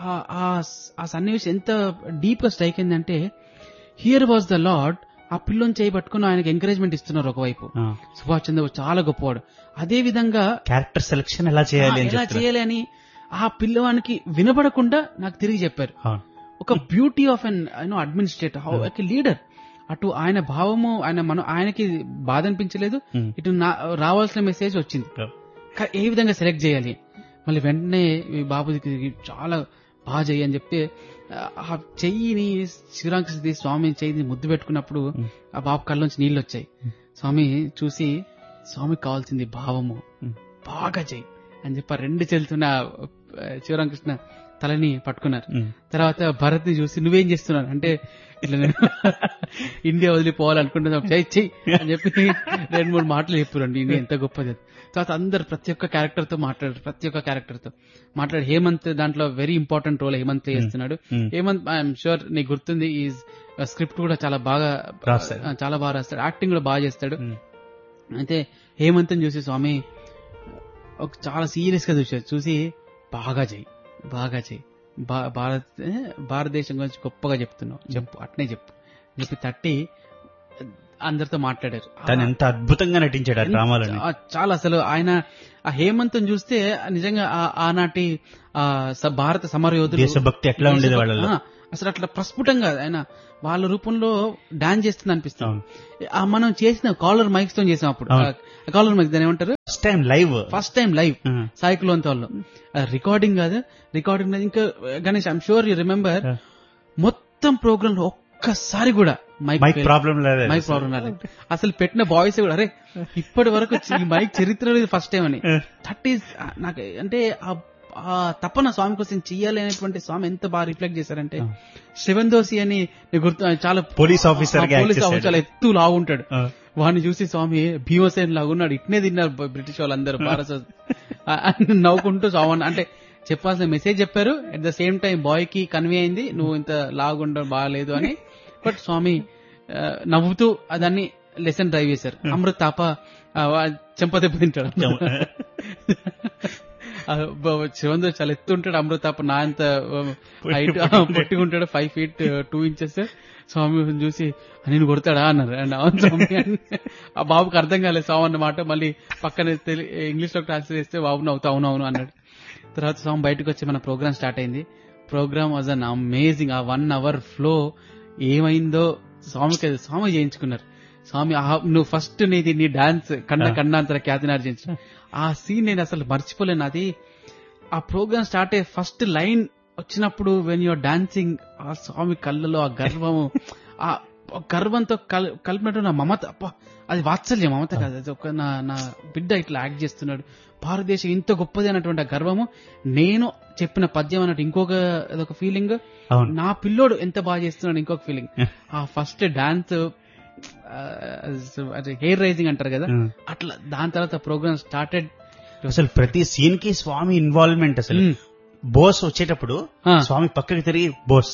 ఆ సన్నివేశం ఎంత డీప్ గా స్ట్రైక్ అయిందంటే, హియర్ వాజ్ ద లార్డ్ ఆ పిల్లని చేయబట్టుకుని ఆయనకు ఎంకరేజ్మెంట్ ఇస్తున్నారు. ఒకవైపు సుభాష్ చంద్రబోస్ చాలా గొప్పవాడు, అదే విధంగా క్యారెక్టర్ సెలెక్షన్ ఎలా చేయాలి అని ఆ పిల్లవానికి వినబడకుండా నాకు తిరిగి చెప్పారు. ఒక beauty of an administrator, how a leader. అటు ఆయన భావము ఆయనకి బాధ అనిపించలేదు, ఇటు రావాల్సిన మెసేజ్ వచ్చింది, ఏ విధంగా సెలెక్ట్ చేయాలి. మళ్ళీ వెంటనే బాబుకి చాలా బాగా చెయ్యి అని చెప్తే ఆ చెయ్యిని శివరామకృష్ణ స్వామి చెయ్యిని ముద్దు పెట్టుకున్నప్పుడు ఆ బాబు కళ్ళలోంచి నీళ్ళు వచ్చాయి. స్వామి చూసి, స్వామికి కావాల్సింది భావము, బాగా చెయ్యి అని చెప్పి రెండు చెల్తున్న శివరామకృష్ణ తలని పట్టుకున్నారు. తర్వాత భరత్ ని చూసి నువ్వేం చేస్తున్నావు అంటే, ఇట్లా నేను ఇండియా వదిలిపోవాలనుకుంటున్నా చెయ్యి అని చెప్పి 2-3 మాటలు చెప్పారండి. ఇండియా ఎంత గొప్పది. తర్వాత అందరు ప్రతి ఒక్క క్యారెక్టర్ తో మాట్లాడారు. హేమంత్ దాంట్లో very important role Hemant play చేస్తున్నాడు. హేమంత్ ఐఎమ్ షూర్ నీకు గుర్తుంది, ఈ స్క్రిప్ట్ కూడా చాలా బాగా రాస్తాడు, యాక్టింగ్ కూడా బాగా చేస్తాడు. అయితే హేమంత్ని చూసి స్వామి ఒక చాలా సీరియస్ గా చూసి బాగా చెయ్యి భారతదేశం గురించి గొప్పగా చెప్తున్నావు, చెప్పు అట్నే చెప్పి తట్టి అందరితో మాట్లాడారు. తను ఎంత అద్భుతంగా నటించాడు ఆ డ్రామాలని. చాలా అసలు ఆయన ఆ హేమంత్ని చూస్తే నిజంగా ఆనాటి భారత సమరయోధులు దేశభక్తి ఎట్లా ఉండేది వాళ్ళలో, అసలు అట్లా ప్రస్ఫుటంగా ఆయన వాళ్ళ రూపంలో డాన్స్ చేస్తుంది అనిపిస్తాం. మనం చేసిన కాలర్ మైక్స్ తో చేసాం అప్పుడు. కాలర్ మైక్స్ దాని ఏమంటారు, ఫస్ట్ టైం లైవ్ సైక్లోన్ వాళ్ళు రికార్డింగ్ కాదు, రికార్డింగ్ ఇంకా Ganesh I'm sure you remember మొత్తం ప్రోగ్రామ్ లో ఒక్కసారి కూడా మైక్ ప్రాబ్లం లేదు. అసలు పెట్టిన బాయ్స్ కూడా అరే ఇప్పటి వరకు ఈ మైక్ చరిత్రలో ఫస్ట్ టైం అని. దట్ ఈస్ నాకు అంటే ఆ తపన స్వామి కోసం చెయ్యాలి అనేటువంటి స్వామి ఎంత బాగా రిఫ్లెక్ట్ చేశారంటే, శివన్ దోసి అని గుర్తు చాలా పోలీస్ ఆఫీసర్ చాలా ఎత్తు లాగుంటాడు, వాడిని చూసి స్వామి భీమసేన్ లాగున్నాడు, ఇట్నే తిన్నారు బ్రిటిష్ వాళ్ళందరూ భారత నవ్వుకుంటూ స్వామి అంటే చెప్పాల్సిన మెసేజ్ చెప్పారు. At the same time bye కి కన్వే అయింది నువ్వు ఇంత లాగుండడం బాగాలేదు అని. బట్ స్వామి నవ్వుతూ దాన్ని లెసన్ డ్రైవ్ చేశారు. అమృత్ తాప చెంపదెబ్బ తింటాడు, శివంతో చాలా ఎత్తు ఉంటాడు, అమృత్ తాప నా అంత హైట్ పొట్టిగుంటాడు, 5 feet 2 inches. స్వామి చూసి నేను కొడతాడా అన్నారు. అండ్ అవును స్వామి, ఆ బాబుకి అర్థం కాలేదు స్వామి అన్నమాట. మళ్ళీ పక్కన ఇంగ్లీష్ లో ట్రాన్స్లేట్ చేస్తే బాబు నవ్వుతా అవును అన్నాడు. తర్వాత స్వామి బయటకు వచ్చి మన ప్రోగ్రామ్ స్టార్ట్ అయింది. Programme was an amazing. ఆ 1 hour ఫ్లో ఏమైందో స్వామి చేయించుకున్నారు. స్వామి నువ్వు ఫస్ట్ నీ డాన్స్ కన్నాంతర ఖ్యాతినార్జించిన ఆ సీన్ నేను అసలు మర్చిపోలేను. అది ఆ ప్రోగ్రామ్ స్టార్ట్ అయ్యే ఫస్ట్ లైన్ వచ్చినప్పుడు వెన్ యూఆర్ డాన్సింగ్, ఆ స్వామి కళ్ళలో ఆ గర్వము, ఆ గర్వంతో కలిపినట్టు నా మమత, అది వాత్సల్యం, మమత కాదు, అది ఒక నా బిడ్డ ఇట్లా యాక్ట్ చేస్తున్నాడు, భారతదేశం ఇంత గొప్పది అన్నటువంటి ఆ గర్వము, నేను చెప్పిన పద్యం అన్నట్టు ఇంకొక ఫీలింగ్, నా పిల్లోడు ఎంత బాగా చేస్తున్నాడు ఇంకొక ఫీలింగ్. ఆ ఫస్ట్ డాన్స్ హెయిర్ రైజింగ్ అంటారు కదా అట్లా. దాని తర్వాత ప్రోగ్రామ్ స్టార్టెడ్. అసలు ప్రతి సీన్ కి స్వామి ఇన్వాల్వ్మెంట్. అసలు బోస్ వచ్చేటప్పుడు స్వామి పక్కకి తిరిగి బోస్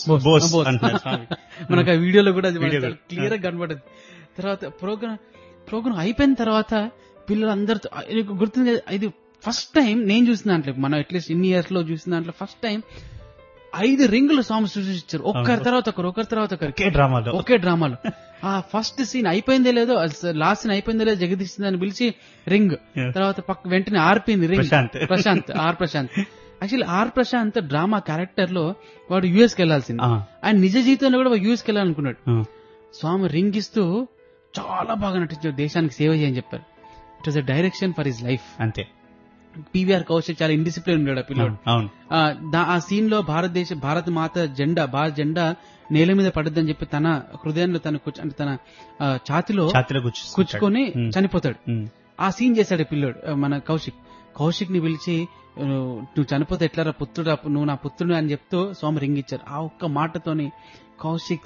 మనకు ఆ వీడియోలో కూడా క్లియర్ గా కనబడదు. తర్వాత ప్రోగ్రామ్ అయిపోయిన తర్వాత పిల్లలందరితో గుర్తుంది, ఇది ఫస్ట్ టైం నేను చూసిన దాంట్లో, మనం అట్లీస్ట్ ఇన్ని ఇయర్స్ లో చూసిన దాంట్లో ఫస్ట్ టైం 5 రింగులు సాంగ్ సృష్టించారు, ఒకరి తర్వాత ఒకరు ఒకే డ్రామాలో. ఆ ఫస్ట్ సీన్ అయిపోయిందే లేదో, లాస్ట్ సీన్ అయిపోయిందే లేదో జగదీష్ అని పిలిచి రింగ్, తర్వాత వెంటనే ఆర్పింది ring Prashanth. Actually Prashanth drama character లో వాడు యూఎస్ కి వెళ్లాల్సింది, ఆయన నిజ జీవితంలో కూడా యూఎస్ కి వెళ్ళాలనుకున్నాడు. స్వామి రింగ్ ఇస్తూ చాలా బాగా నటించాడు, దేశానికి సేవ చేయని చెప్పారు. It was a direction for his life. అంతే. పివిఆర్ కౌశిక్ చాలా ఇండిసిప్లిన్ ఉన్నాడు ఆ పిల్లడు. ఆ సీన్ లో భారత మాత భారత జెండా నేల మీద పడద్దని చెప్పి తన హృదయంలో తన ఛాతిలో కూర్చుకొని చనిపోతాడు. ఆ సీన్ చేశాడు పిల్లోడు మన కౌశిక్ ని పిలిచి నువ్వు చనిపోతే ఎట్లారా పుత్రుడు, నువ్వు నా పుత్రుడు అని చెప్తూ స్వామి రింగ్ ఇచ్చారు. ఆ ఒక్క మాటతోని Kaushik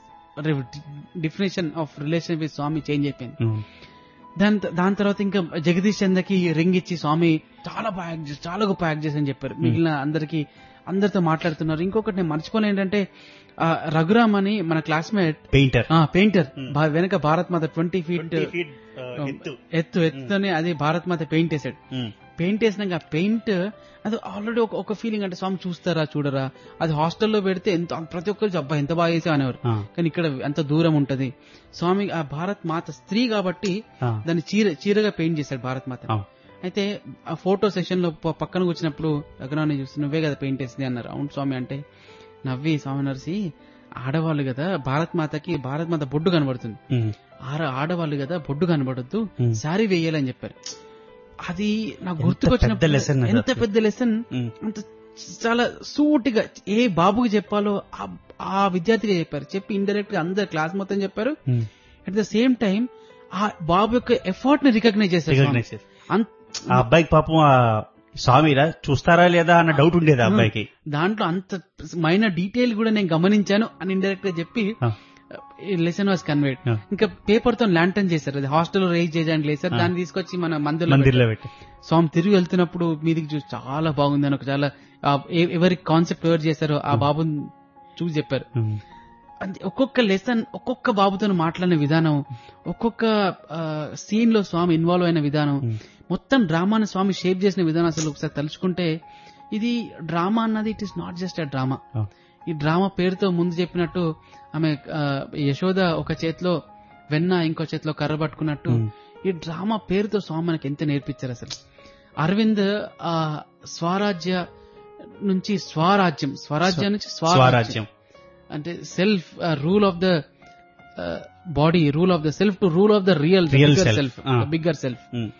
definition of relation with Swamy change అయిపోయింది. దాని తర్వాత ఇంకా జగదీష్ చంద్రకి రింగ్ ఇచ్చి స్వామి చాలా గొప్ప యాక్ట్ చేసి అని చెప్పారు. మిగిలిన అందరితో మాట్లాడుతున్నారు. ఇంకొకటి నేను మర్చిపోలే ఏంటంటే రఘురామ్ అని మన క్లాస్మేట్ పెయింటర్ వెనక భారత్ మాత 20 feet ఎత్తుని అది భారత్ మాత పెయింట్ వేసాడు. పెయింట్ వేసినాక పెయింట్ అది ఆల్రెడీ ఒక ఫీలింగ్, అంటే స్వామి చూడరా, అది హాస్టల్లో పెడితే ప్రతి ఒక్కరు అబ్బాయి ఎంత బాగా చేసా అనేవారు. కానీ ఇక్కడ ఎంత దూరం ఉంటది. స్వామి ఆ భారత్ మాత స్త్రీ కాబట్టి దాన్ని చీరగా పెయింట్ చేశాడు భారత్ మాత. అయితే ఆ ఫోటో సెషన్ లో పక్కన కూర్చున్నప్పుడు రఘురాన్ని చూసి నువ్వే కదా పెయింట్ వేసింది అన్నారు. అవును స్వామి అంటే నవ్వి స్వామి నర్సి ఆడవాళ్ళు కదా భారత్ మాత బొడ్డు కనబడుతుంది, ఆడవాళ్ళు కదా బొడ్డు కనబడద్దు, శారీ వేయాలని చెప్పారు. అది నాకు గుర్తుకొచ్చిన ఎంత పెద్ద లెసన్, అంత చాలా సూటిగా ఏ బాబుకి చెప్పాలో ఆ విద్యార్థిగా చెప్పారు. చెప్పి ఇండైరెక్ట్ గా అందరు క్లాస్ మొత్తం చెప్పారు. అట్ ద సేమ్ టైం ఆ బాబు యొక్క ఎఫర్ట్ ని రికగ్నైజ్ చేశారు. ఆ అబ్బాయికి పాపం స్వామిరా చూస్తారా లేదా అన్న డౌట్ ఉండేది ఆ అబ్బాయికి. దాంట్లో అంత మైనర్ డీటెయిల్ కూడా నేను గమనించాను అని ఇండైరెక్ట్ గా చెప్పి లెసన్ వాజ్ కన్వేడ్. ఇంకా పేపర్ తో ల్యాంటర్న్ చేశారు, అది హాస్టల్లో రేజ్ చేయడానికి లేసారు, దాన్ని తీసుకొచ్చి మన మందిర్లో పెట్టి స్వామి తిరిగి వెళ్తున్నప్పుడు మీదికి చూసి చాలా బాగుంది అని ఒక చాలా ఎవరి కాన్సెప్ట్ ఎవరు చేశారో ఆ బాబుని చూసి చెప్పారు. ఒక్కొక్క లెసన్ ఒక్కొక్క బాబుతో మాట్లాడిన విధానం, ఒక్కొక్క సీన్ లో స్వామి ఇన్వాల్వ్ అయిన విధానం, మొత్తం డ్రామాని స్వామి షేప్ చేసిన విధానం అసలు ఒకసారి తలుచుకుంటే ఇది డ్రామా అన్నది it is not just a drama. ఈ డ్రామా పేరుతో ముందు చెప్పినట్టు ఆమె యశోద ఒక చేతిలో వెన్న ఇంకో చేతిలో కర్ర పట్టుకున్నట్టు ఈ డ్రామా పేరుతో స్వామి మనకి ఎంత నేర్పించారు అసలు. అరవింద్ స్వరాజ్య నుంచి స్వరాజ్యం, స్వరాజ్యం నుంచి స్వరాజ్యం అంటే self rule of the body, rule of the self to rule of the real self, bigger self.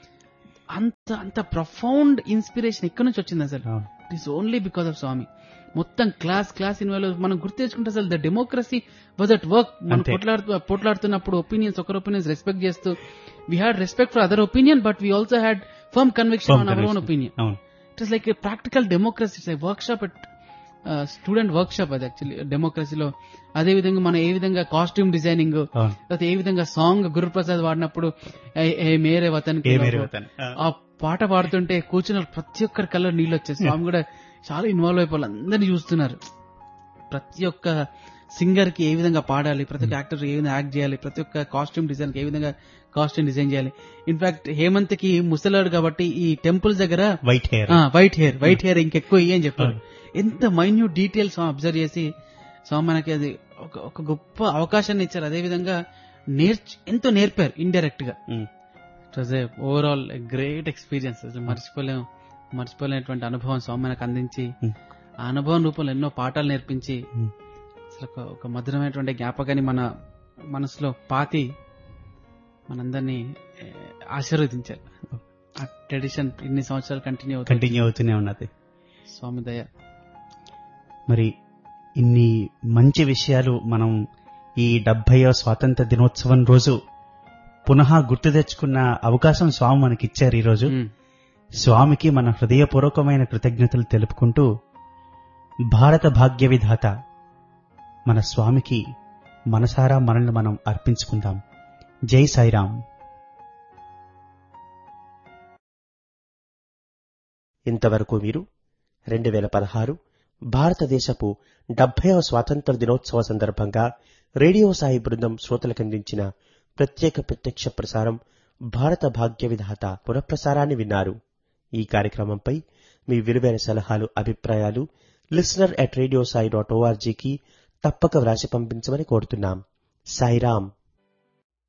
అంత ప్రొఫౌండ్ ఇన్స్పిరేషన్ ఎక్కడి నుంచి వచ్చింది అసలు? It is only because of స్వామి. మొత్తం క్లాస్ ఇన్వాల్వ్. మనం గుర్తు తెచ్చుకుంటే అసలు the democracy was at work. మనం పోట్లాడుతున్నప్పుడు ఒపీనియన్స్, ఒకరి ఒపీనియన్స్ రెస్పెక్ట్ చేస్తూ, we had respect for other opinion but we also had firm conviction on our own opinion. It is like a practical democracy, it's a work shop at student work shop అది యాక్చువల్లీ డెమోక్రసీలో. అదే విధంగా మనం ఏ విధంగా కాస్ట్యూమ్ డిజైనింగ్, లేకపోతే ఏ విధంగా సాంగ్ గురుప్రసాద్ వాడినప్పుడు ఏ మేరే వతన్ ఆ పాట పాడుతుంటే కూర్చున్న ప్రతి ఒక్కరి కళ్ళ నీళ్ళు వచ్చేసి స్వామి కూడా చాలా ఇన్వాల్వ్ అయిపోవాలి. అందరినీ చూస్తున్నారు. ప్రతి ఒక్క సింగర్ కి ఏ విధంగా పాడాలి, ప్రతి ఒక్క యాక్టర్ ఏ విధంగా యాక్ట్ చేయాలి, ప్రతి ఒక్క కాస్ట్యూమ్ డిజైన్ కి ఏ విధంగా కాస్ట్యూమ్ డిజైన్ చేయాలి. ఇన్ఫాక్ట్ హేమంత్ కి ముసలాడు కాబట్టి ఈ టెంపుల్స్ దగ్గర వైట్ హెయిర్ ఇంకెక్కువ అని చెప్పారు. ఎంత మైన్యూట్ డీటెయిల్స్ అబ్జర్వ్ చేసి స్వామి మనకి అది ఒక గొప్ప అవకాశాన్ని ఇచ్చారు. అదే విధంగా ఎంతో నేర్పారు ఇండైరెక్ట్ గా. It was a overall great experience. మర్చిపోలేనటువంటి అనుభవం స్వామి మనకు అందించి, ఆ అనుభవం రూపంలో ఎన్నో పాఠాలు నేర్పించి అసలు ఒక మధురమైనటువంటి జ్ఞాపకాన్ని మన మనసులో పాతి మనందరినీ ఆశీర్వదించారు. ఆ ట్రెడిషన్ ఇన్ని సంవత్సరాలు కంటిన్యూ అవుతూనే ఉన్నది. స్వామి దయ. మరి ఇన్ని మంచి విషయాలు మనం ఈ 70వ స్వాతంత్ర దినోత్సవం రోజు పునః గుర్తు తెచ్చుకున్న అవకాశం స్వామి మనకిచ్చారు. ఈరోజు స్వామికి మన హృదయపూర్వకమైన కృతజ్ఞతలు తెలుపుకుంటూ భారత భాగ్య విధాత మన స్వామికి మనసారా మనల్ని మనం అర్పించుకుందాం. జై సాయిరాం. ఇంతవరకు మీరు 2016 భారతదేశపు 70వ స్వాతంత్ర దినోత్సవ సందర్భంగా రేడియో సాయి బృందం శ్రోతలకందించిన ప్రత్యక్ష ప్రసారం భారత భాగ్య విధాత పునఃప్రసారాన్ని విన్నారు. ఈ కార్యక్రమంపై మీ విలువైన సలహాలు, అభిప్రాయాలు listener@radiosai.org కి తప్పక వ్రాసి పంపించమని కోరుతున్నాం. సాయిరాం.